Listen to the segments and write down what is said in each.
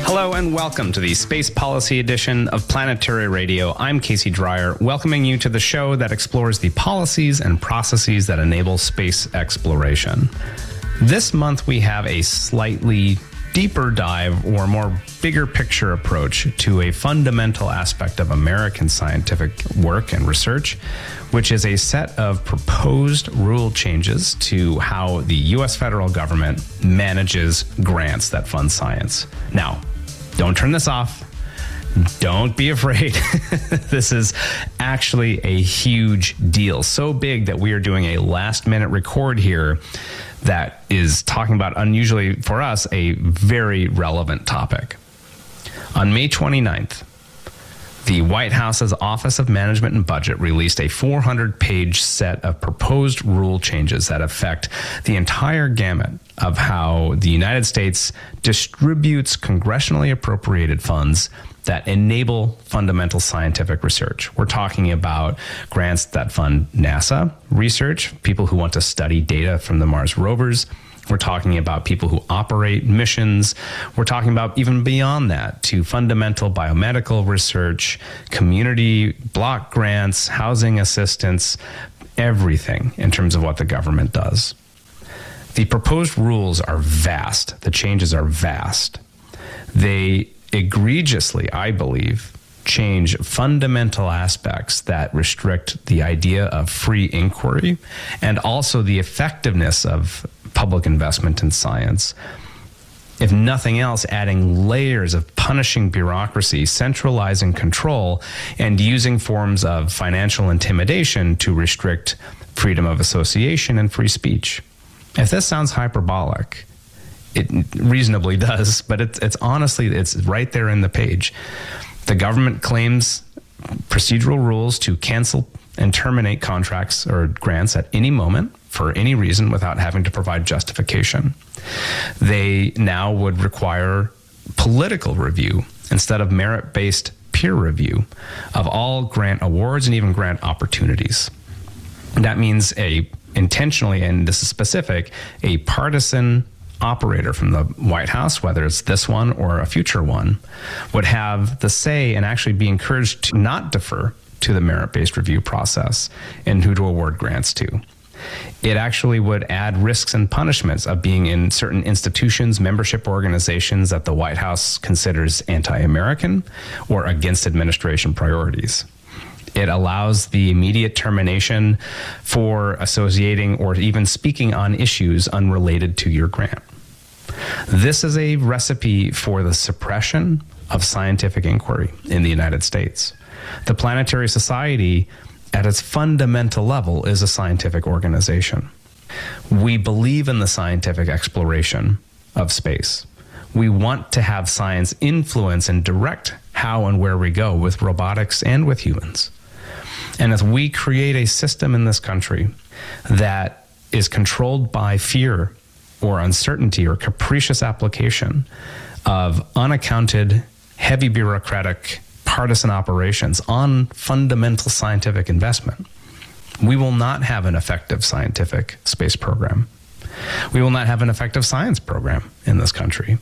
Hello and welcome to the Space Policy Edition of Planetary Radio. I'm Casey Dreyer, welcoming you to the show that explores the policies and processes that enable space exploration. This month we have a slightly deeper dive or more bigger picture approach to a fundamental aspect of American scientific work and research, which is a set of proposed rule changes to how the U.S. federal government manages grants that fund science. Now, don't turn this off. Don't be afraid. This is actually a huge deal. So big that we are doing a last-minute record here that is talking about, unusually for us, a very relevant topic. On May 29th, the White House's Office of Management and Budget released a 400-page set of proposed rule changes that affect the entire gamut of how the United States distributes congressionally appropriated funds that enable fundamental scientific research. We're talking about grants that fund NASA research, people who want to study data from the Mars rovers. We're talking about people who operate missions. We're talking about even beyond that to fundamental biomedical research, community block grants, housing assistance, everything in terms of what the government does. The proposed rules are vast. The changes are vast. They egregiously, I believe, change fundamental aspects that restrict the idea of free inquiry and also the effectiveness of public investment in science. If nothing else, adding layers of punishing bureaucracy, centralizing control, and using forms of financial intimidation to restrict freedom of association and free speech. If this sounds hyperbolic, it reasonably does, but it's honestly, it's right there in the page. The government claims procedural rules to cancel and terminate contracts or grants at any moment for any reason without having to provide justification. They now would require political review instead of merit-based peer review of all grant awards and even grant opportunities. That means intentionally, and this is specific, a partisan operator from the White House, whether it's this one or a future one, would have the say and actually be encouraged to not defer to the merit-based review process and who to award grants to. It actually would add risks and punishments of being in certain institutions, membership organizations that the White House considers anti-American or against administration priorities. It allows the immediate termination for associating or even speaking on issues unrelated to your grant. This is a recipe for the suppression of scientific inquiry in the United States. The Planetary Society, at its fundamental level, is a scientific organization. We believe in the scientific exploration of space. We want to have science influence and direct how and where we go with robotics and with humans. And if we create a system in this country that is controlled by fear or uncertainty or capricious application of unaccounted, heavy bureaucratic, partisan operations on fundamental scientific investment, we will not have an effective scientific space program. We will not have an effective science program in this country.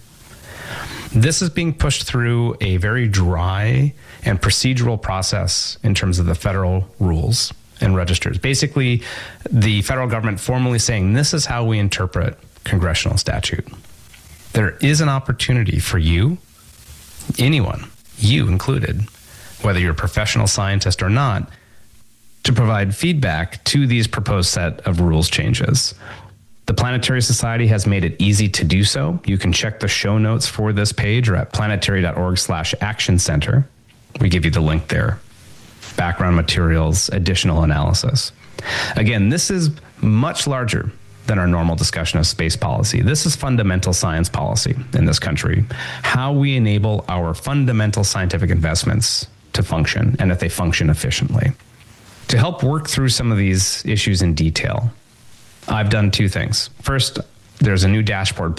This is being pushed through a very dry and procedural process in terms of the federal rules and registers. Basically, the federal government formally saying, this is how we interpret congressional statute. There is an opportunity for you, anyone, you included, whether you're a professional scientist or not, to provide feedback to these proposed set of rules changes. The Planetary Society has made it easy to do so. You can check the show notes for this page or at planetary.org/action center. We give you the link there. Background materials, additional analysis. Again, this is much larger than our normal discussion of space policy. This is fundamental science policy in this country. How we enable our fundamental scientific investments to function and that they function efficiently. To help work through some of these issues in detail, I've done two things. First, there's a new dashboard,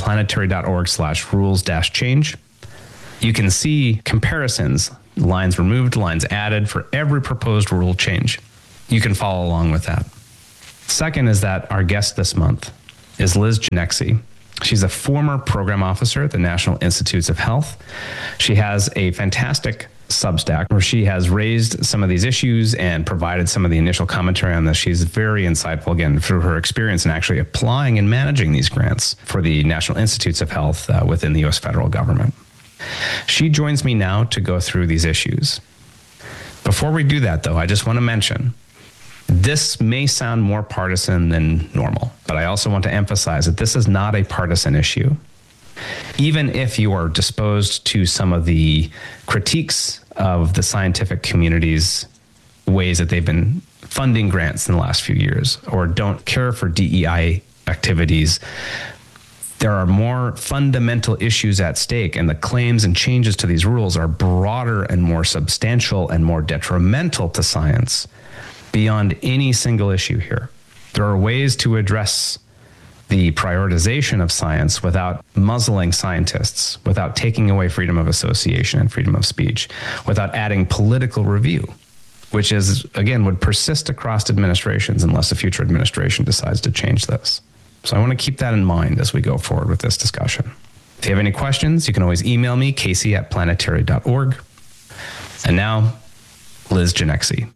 planetary.org/rules-change. You can see comparisons, lines removed, lines added for every proposed rule change. You can follow along with that. Second is that our guest this month is Liz Genexi. She's a former program officer at the National Institutes of Health. She has a fantastic Substack where she has raised some of these issues and provided some of the initial commentary on this. She's very insightful, again, through her experience in actually applying and managing these grants for the National Institutes of Health within the U.S. federal government. She joins me now to go through these issues. Before we do that, though, I just want to mention this may sound more partisan than normal, but I also want to emphasize that this is not a partisan issue. Even if you are disposed to some of the critiques of the scientific community's ways that they've been funding grants in the last few years, or don't care for DEI activities, there are more fundamental issues at stake, and the claims and changes to these rules are broader and more substantial and more detrimental to science beyond any single issue here. There are ways to address the prioritization of science without muzzling scientists, without taking away freedom of association and freedom of speech, without adding political review, which is, again, would persist across administrations unless a future administration decides to change this. So I want to keep that in mind as we go forward with this discussion. If you have any questions, you can always email me, casey@planetary.org. And now, Liz Genexi.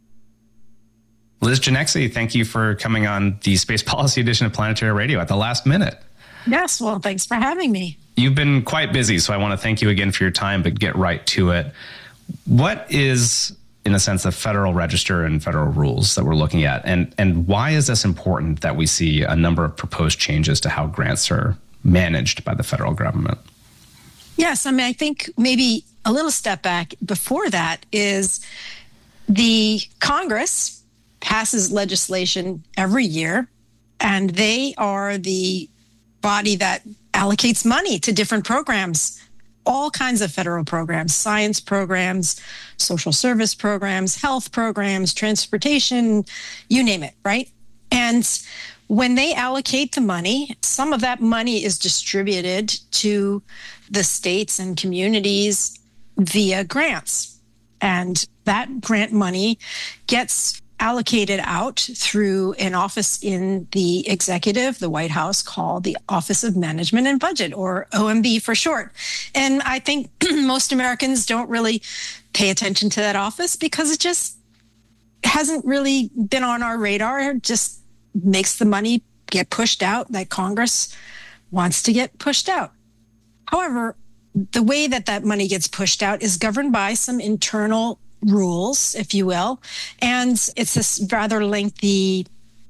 Liz Genexi, thank you for coming on the Space Policy Edition of Planetary Radio at the last minute. Yes, well, thanks for having me. You've been quite busy, so I want to thank you again for your time, but get right to it. What is, in a sense, the Federal Register and federal rules that we're looking at? And why is this important that we see a number of proposed changes to how grants are managed by the federal government? Yes, I mean, I think maybe a little step back before that is the Congress passes legislation every year, and they are the body that allocates money to different programs, all kinds of federal programs, science programs, social service programs, health programs, transportation, you name it, right? And when they allocate the money, some of that money is distributed to the states and communities via grants. And that grant money gets allocated out through an office in the executive, the White House, called the Office of Management and Budget, or OMB for short. And I think most Americans don't really pay attention to that office because it just hasn't really been on our radar. It just makes the money get pushed out that Congress wants to get pushed out. However, the way that that money gets pushed out is governed by some internal rules, if you will. And it's this rather lengthy,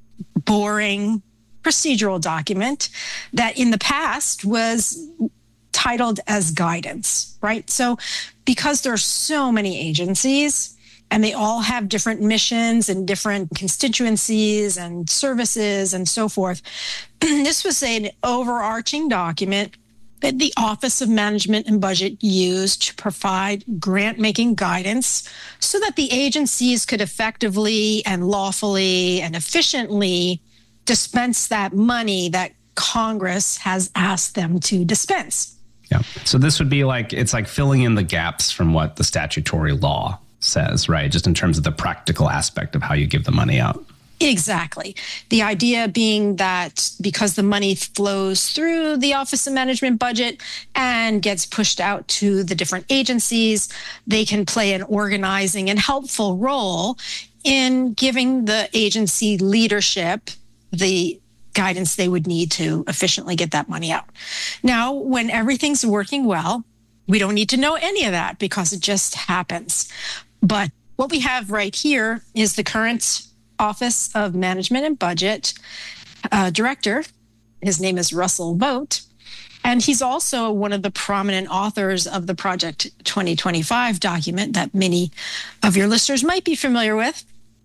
boring procedural document that in the past was titled as guidance, right? So because there's so many agencies and they all have different missions and different constituencies and services and so forth, this was an overarching document that the Office of Management and Budget used to provide grant-making guidance so that the agencies could effectively and lawfully and efficiently dispense that money that Congress has asked them to dispense. Yeah. So this would be like, it's like filling in the gaps from what the statutory law says, right? Just in terms of the practical aspect of how you give the money out. Exactly. The idea being that because the money flows through the Office of Management Budget and gets pushed out to the different agencies, they can play an organizing and helpful role in giving the agency leadership the guidance they would need to efficiently get that money out. Now, when everything's working well, we don't need to know any of that because it just happens. But what we have right here is the current Office of Management and Budget director. His name is Russell Vought, and he's also one of the prominent authors of the Project 2025 document that many of your listeners might be familiar with.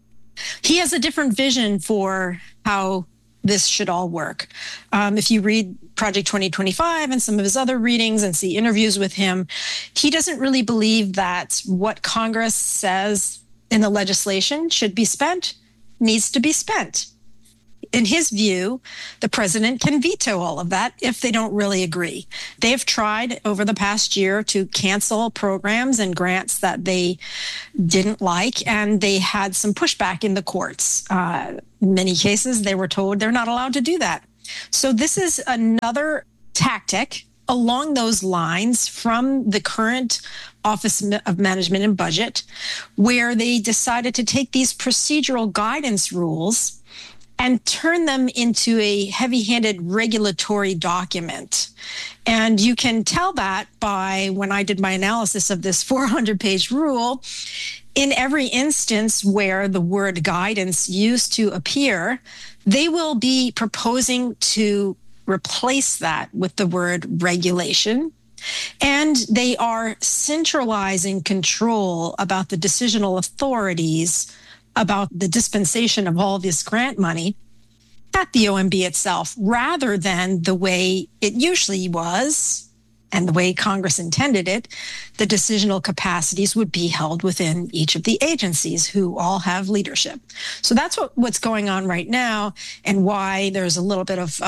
He has a different vision for how this should all work. If you read Project 2025 and some of his other readings and see interviews with him, he doesn't really believe that what Congress says in the legislation should be spent needs to be spent. In his view, the president can veto all of that if they don't really agree. They've tried over the past year to cancel programs and grants that they didn't like, and they had some pushback in the courts. In many cases, they were told they're not allowed to do that. So this is another tactic along those lines from the current Office of Management and Budget, where they decided to take these procedural guidance rules and turn them into a heavy-handed regulatory document. And you can tell that by when I did my analysis of this 400-page rule, in every instance where the word guidance used to appear, they will be proposing to replace that with the word regulation. And they are centralizing control about the decisional authorities about the dispensation of all this grant money at the OMB itself, rather than the way it usually was and the way Congress intended it. The decisional capacities would be held within each of the agencies who all have leadership. So that's what's going on right now, and why there's a little bit of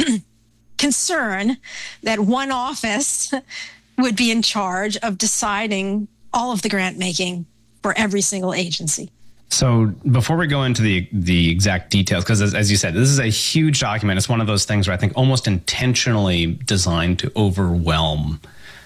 concern that one office would be in charge of deciding all of the grant making for every single agency. So before we go into the exact details, because as you said, this is a huge document. It's one of those things where I think almost intentionally designed to overwhelm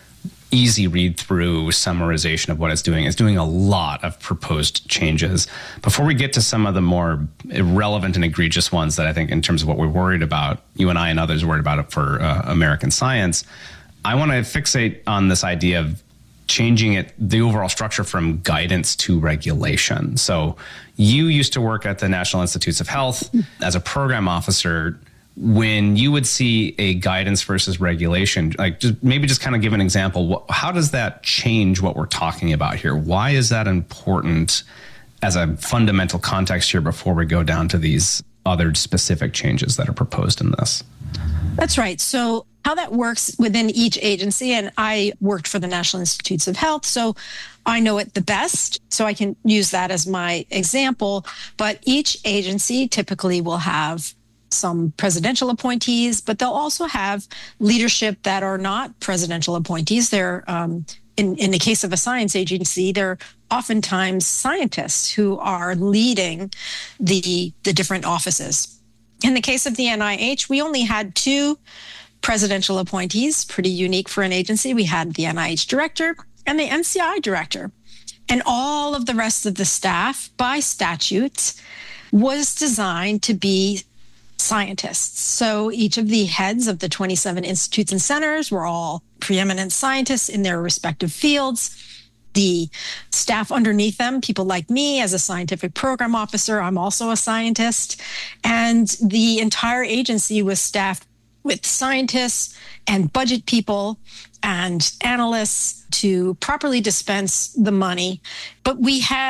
easy read through summarization of what it's doing. It's doing a lot of proposed changes. Before we get to some of the more irrelevant and egregious ones that I think in terms of what we're worried about, you and I and others are worried about it for American science, I want to fixate on this idea of changing it, the overall structure from guidance to regulation. So you used to work at the National Institutes of Health as a program officer. When you would see a guidance versus regulation, like just kind of give an example. How does that change what we're talking about here? Why is that important as a fundamental context here before we go down to these other specific changes that are proposed in this? That's right. So how that works within each agency, and I worked for the National Institutes of Health, so I know it the best, so I can use that as my example. But each agency typically will have some presidential appointees, but they'll also have leadership that are not presidential appointees. They're, in the case of a science agency, they're oftentimes scientists who are leading the different offices. In the case of the NIH, we only had 2 presidential appointees, pretty unique for an agency. We had the NIH director and the NCI director. And all of the rest of the staff, by statute, was designed to be scientists. So each of the heads of the 27 institutes and centers were all preeminent scientists in their respective fields. The staff underneath them, people like me as a scientific program officer, I'm also a scientist. And the entire agency was staffed with scientists and budget people and analysts to properly dispense the money. But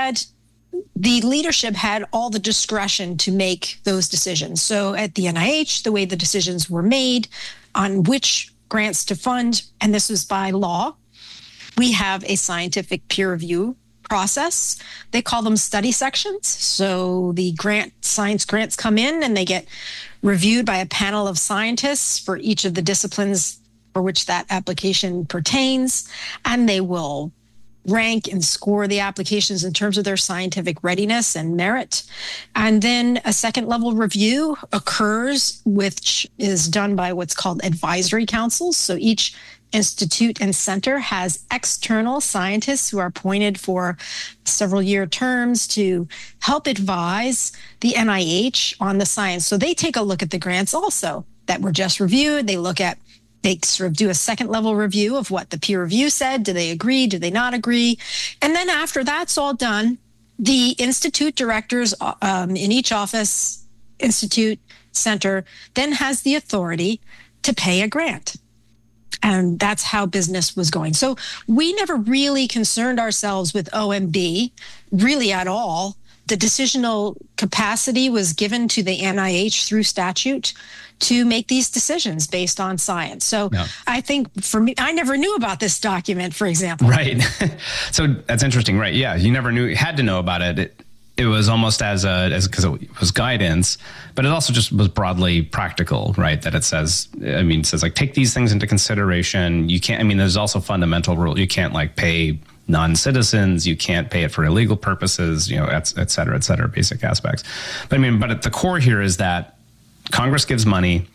the leadership had all the discretion to make those decisions. So at the NIH, the way the decisions were made on which grants to fund, and this was by law, we have a scientific peer review process. They call them study sections. So the science grants come in and they get reviewed by a panel of scientists for each of the disciplines for which that application pertains, and they will rank and score the applications in terms of their scientific readiness and merit. And then a second level review occurs, which is done by what's called advisory councils. So each institute and center has external scientists who are appointed for several year terms to help advise the NIH on the science. So they take a look at the grants also that were just reviewed. They sort of do a second level review of what the peer review said. Do they agree? Do they not agree? And then after that's all done, the institute directors in each office, institute, center, then has the authority to pay a grant. And that's how business was going. So we never really concerned ourselves with OMB really at all. The decisional capacity was given to the NIH through statute to make these decisions based on science. So yeah. I think for me, I never knew about this document, for example. Right. So that's interesting, right? Yeah, you never had to know about it. It was almost as because it was guidance, but it also just was broadly practical, right? That it says like, take these things into consideration. You can't, there's also fundamental rule. You can't pay non-citizens, you can't pay it for illegal purposes, et cetera, basic aspects. But at the core here is that Congress gives money,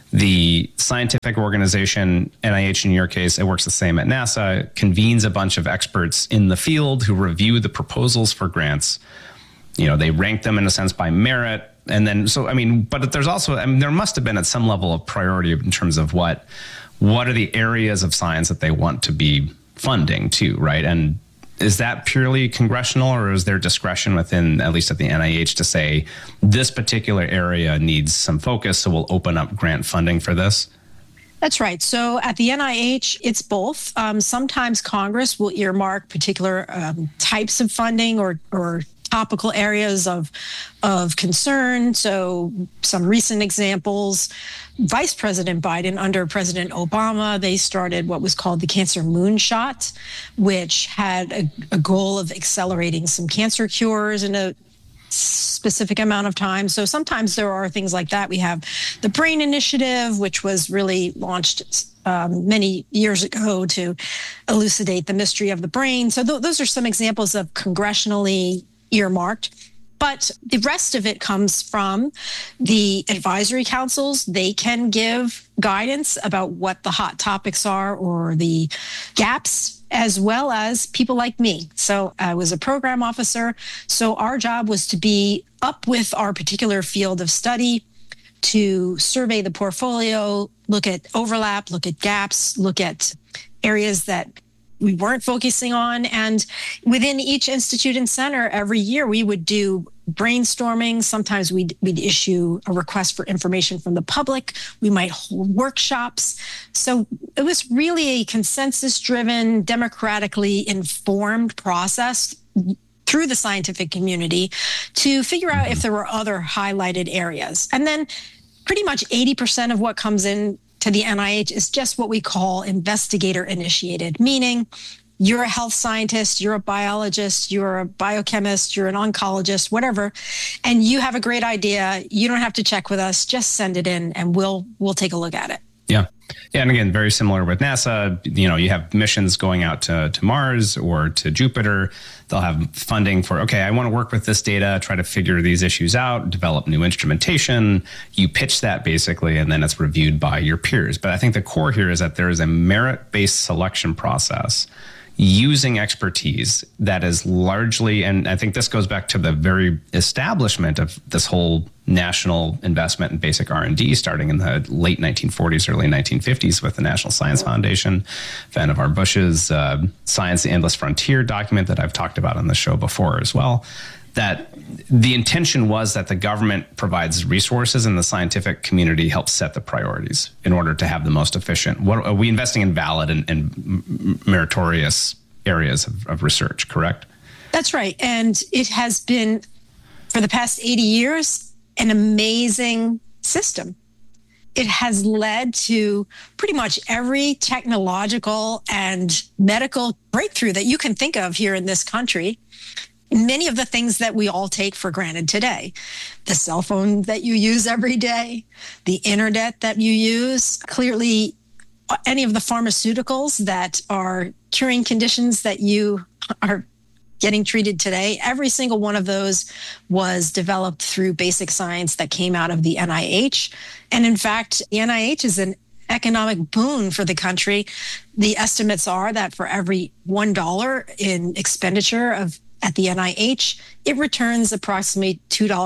The scientific organization, NIH in your case, it works the same at NASA, convenes a bunch of experts in the field who review the proposals for grants. They rank them in a sense by merit. And then, but there's also, there must have been at some level of priority in terms of what are the areas of science that they want to be funding too, right? And is that purely congressional, or is there discretion within, at least at the NIH, to say this particular area needs some focus, so we'll open up grant funding for this? That's right. So at the NIH, it's both. Sometimes Congress will earmark particular types of funding or topical areas of concern. So some recent examples, Vice President Biden under President Obama, they started what was called the Cancer Moonshot, which had a goal of accelerating some cancer cures in a specific amount of time. So sometimes there are things like that. We have the Brain Initiative, which was really launched many years ago to elucidate the mystery of the brain. So those are some examples of congressionally earmarked. But the rest of it comes from the advisory councils. They can give guidance about what the hot topics are or the gaps, as well as people like me. So I was a program officer. So our job was to be up with our particular field of study, to survey the portfolio, look at overlap, look at gaps, look at areas that we weren't focusing on. And within each institute and center, every year we would do brainstorming. Sometimes we'd issue a request for information from the public. We might hold workshops. So it was really a consensus-driven, democratically informed process through the scientific community to figure out if there were other highlighted areas. And then pretty much 80% of what comes in to the NIH is just what we call investigator initiated, meaning you're a health scientist, you're a biologist, you're a biochemist, you're an oncologist, whatever, and you have a great idea. You don't have to check with us, just send it in and we'll take a look at it. Yeah. Yeah. And again, very similar with NASA, you have missions going out to Mars or to Jupiter. They'll have funding for, okay, I want to work with this data, try to figure these issues out, develop new instrumentation. You pitch that basically, and then it's reviewed by your peers. But I think the core here is that there is a merit-based selection process using expertise that is largely, and I think this goes back to the very establishment of this whole national investment in basic R&D starting in the late 1940s, early 1950s with the National Science Foundation, Vannevar Bush's Science: The Endless Frontier document that I've talked about on the show before as well, that the intention was that the government provides resources and the scientific community helps set the priorities in order to have the most efficient. What are we investing in? Valid and meritorious areas of research, correct? That's right. And it has been, for the past 80 years, an amazing system. It has led to pretty much every technological and medical breakthrough that you can think of here in this country. Many of the things that we all take for granted today, the cell phone that you use every day, the internet that you use, clearly any of the pharmaceuticals that are curing conditions that you are getting treated today, every single one of those was developed through basic science that came out of the NIH. And in fact, the NIH is an economic boon for the country. The estimates are that for every $1 in expenditure at the NIH, it returns approximately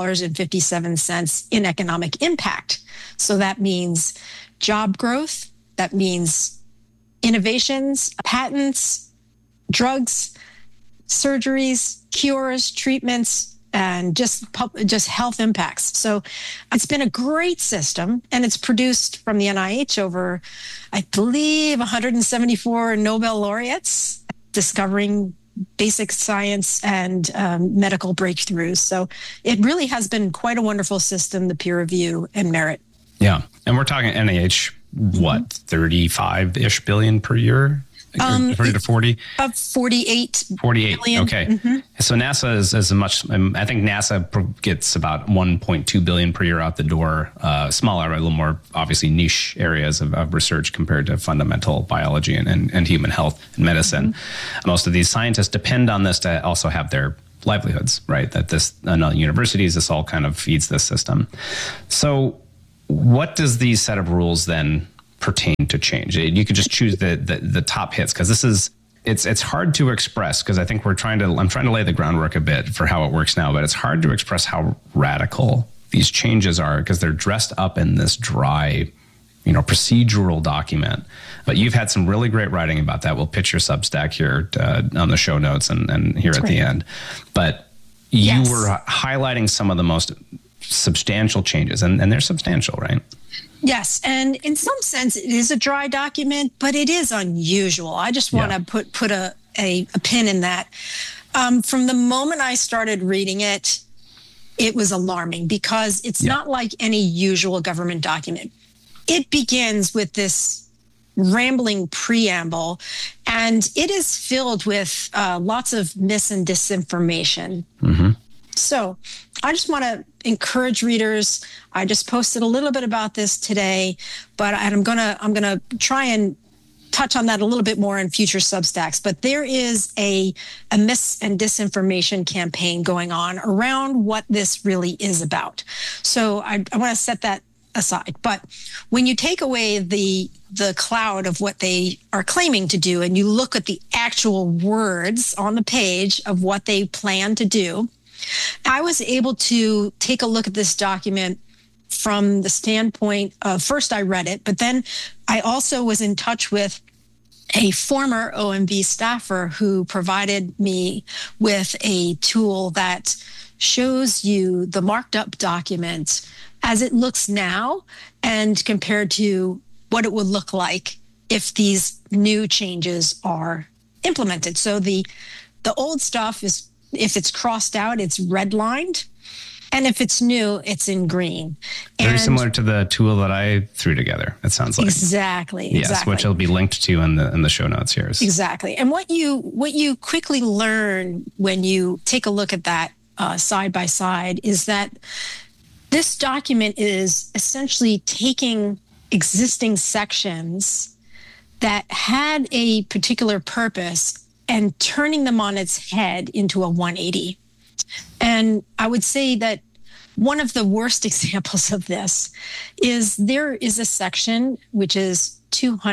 $2.57 in economic impact. So that means job growth, that means innovations, patents, drugs, surgeries, cures, treatments, and just health impacts. So it's been a great system, and it's produced from the NIH over, I believe, 174 Nobel laureates discovering basic science and medical breakthroughs. So it really has been quite a wonderful system, the peer review and merit. Yeah. And we're talking NIH, what, 35-ish billion per year? 30 to 40? About 48 billion. Okay. Mm-hmm. So NASA is a much, I think NASA gets about 1.2 billion per year out the door, smaller, a little more obviously niche areas of research compared to fundamental biology and human health and medicine. Mm-hmm. Most of these scientists depend on this to also have their livelihoods, right? That this, universities, this all kind of feeds this system. So what does these set of rules then pertain to change? You could just choose the top hits, because it's hard to express, because I think I'm trying to lay the groundwork a bit for how it works now, but it's hard to express how radical these changes are, because they're dressed up in this dry, procedural document. But you've had some really great writing about that. We'll pitch your Substack here on the show notes and here at the end. But you were highlighting some of the most substantial changes, and they're substantial, right? Yes. And in some sense, it is a dry document, but it is unusual. I just want to put a pin in that. From the moment I started reading it, it was alarming, because it's not like any usual government document. It begins with this rambling preamble, and it is filled with lots of mis and disinformation. Mm-hmm. So I just want to encourage readers. I just posted a little bit about this today, but I'm gonna try and touch on that a little bit more in future Substacks. But there is a mis and disinformation campaign going on around what this really is about. So I want to set that aside. But when you take away the cloud of what they are claiming to do, and you look at the actual words on the page of what they plan to do, I was able to take a look at this document from the standpoint of, first I read it, but then I also was in touch with a former OMB staffer who provided me with a tool that shows you the marked up document as it looks now and compared to what it would look like if these new changes are implemented. So the old stuff is, if it's crossed out, it's redlined. And if it's new, it's in green. Very similar to the tool that I threw together, it sounds like. Exactly. Yes, exactly. Which will be linked to in the show notes here. Exactly. And what you quickly learn when you take a look at that side by side is that this document is essentially taking existing sections that had a particular purpose and turning them on its head into a 180. And I would say that one of the worst examples of this is there is a section, which is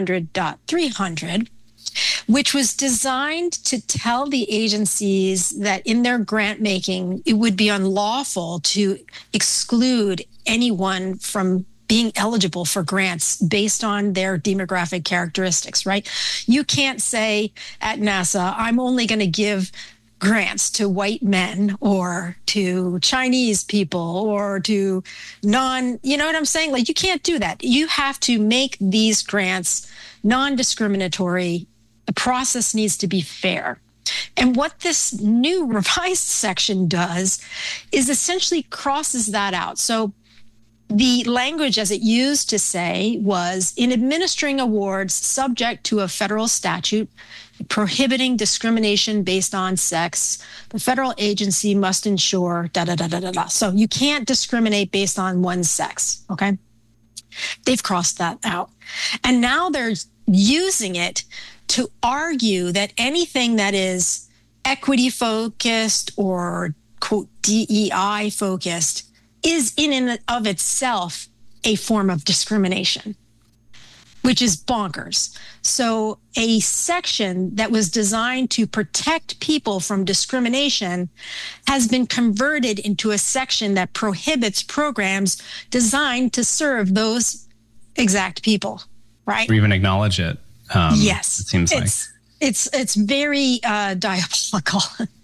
200.300, which was designed to tell the agencies that in their grant making, it would be unlawful to exclude anyone from being eligible for grants based on their demographic characteristics, right? You can't say at NASA, I'm only going to give grants to white men or to Chinese people or to you know what I'm saying? Like, you can't do that. You have to make these grants non-discriminatory. The process needs to be fair. And what this new revised section does is essentially crosses that out. So the language as it used to say was, in administering awards subject to a federal statute prohibiting discrimination based on sex, the federal agency must ensure da-da-da-da-da-da. So you can't discriminate based on one's sex, okay? They've crossed that out. And now they're using it to argue that anything that is equity focused or, quote, DEI focused is in and of itself a form of discrimination, which is bonkers. So a section that was designed to protect people from discrimination has been converted into a section that prohibits programs designed to serve those exact people, right? Or even acknowledge it. Yes. It seems like. It's very diabolical.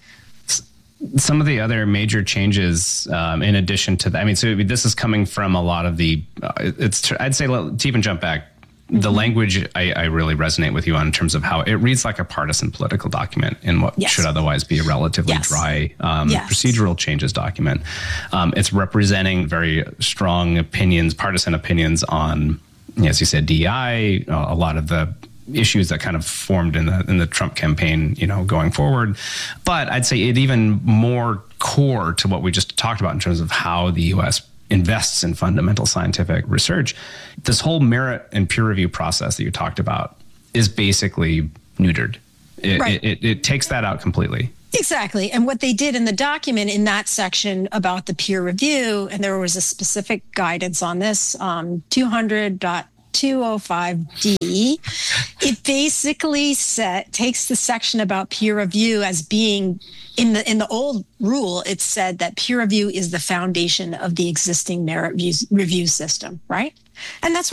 Some of the other major changes, in addition to that, I mean, so this is coming from a lot of the, I'd say, to even jump back, the language I really resonate with you on in terms of how it reads like a partisan political document in what should otherwise be a relatively dry procedural changes document. It's representing very strong opinions, partisan opinions on, as you said, DEI, a lot of the issues that kind of formed in the Trump campaign, going forward. But I'd say it even more core to what we just talked about in terms of how the U.S. invests in fundamental scientific research. This whole merit and peer review process that you talked about is basically neutered. It takes that out completely. Exactly. And what they did in the document in that section about the peer review, and there was a specific guidance on this, 200.205D, it basically takes the section about peer review as being in the old rule. It said that peer review is the foundation of the existing merit review system, right? And that's